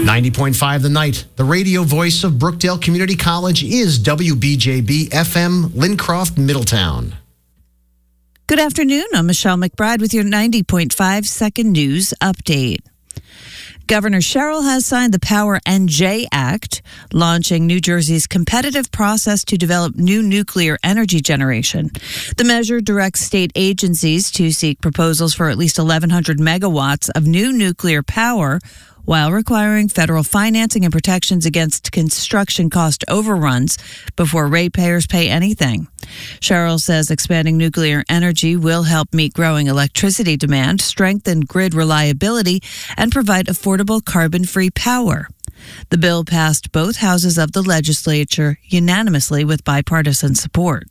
90.5 The Night, the radio voice of Brookdale Community College, is WBJB FM, Lincroft, Middletown. Good afternoon. I'm Michelle McBride with your 90.5 second news update. Governor Sherrill has signed the Power NJ Act, launching New Jersey's competitive process to develop new nuclear energy generation. The measure directs state agencies to seek proposals for at least 1,100 megawatts of new nuclear power, while requiring federal financing and protections against construction cost overruns before ratepayers pay anything. Sherrill says expanding nuclear energy will help meet growing electricity demand, strengthen grid reliability, and provide affordable carbon-free power. The bill passed both houses of the legislature unanimously with bipartisan support.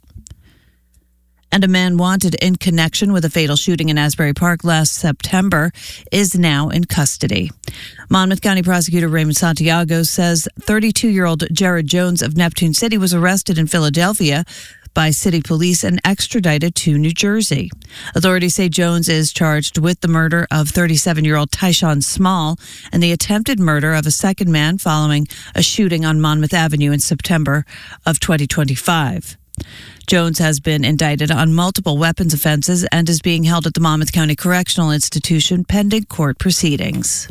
And a man wanted in connection with a fatal shooting in Asbury Park last September is now in custody. Monmouth County Prosecutor Raymond Santiago says 32-year-old Jared Jones of Neptune City was arrested in Philadelphia by city police and extradited to New Jersey. Authorities say Jones is charged with the murder of 37-year-old Tyshawn Small and the attempted murder of a second man following a shooting on Monmouth Avenue in September of 2025. Jones has been indicted on multiple weapons offenses and is being held at the Monmouth County Correctional Institution pending court proceedings.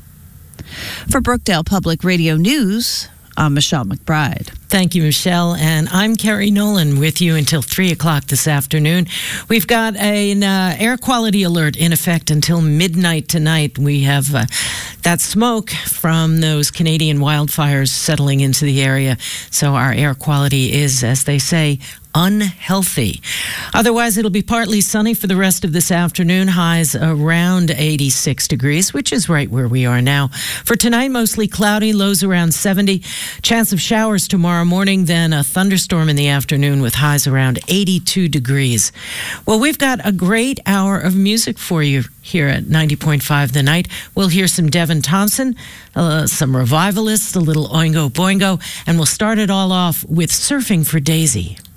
For Brookdale Public Radio News, I'm Michelle McBride. Thank you, Michelle. And I'm Carrie Nolan with you until 3 o'clock this afternoon. We've got an air quality alert in effect until midnight tonight. We have that smoke from those Canadian wildfires settling into the area. So our air quality is, as they say, unhealthy. Otherwise, it'll be partly sunny for the rest of this afternoon. Highs around 86 degrees, which is right where we are now. For tonight, mostly cloudy, lows around 70. Chance of showers tomorrow morning, then a thunderstorm in the afternoon with highs around 82 degrees. Well, we've got a great hour of music for you here at 90.5 The Night. We'll hear some Devin Thompson, some revivalists, a little Oingo Boingo, and we'll start it all off with Surfing for Daisy.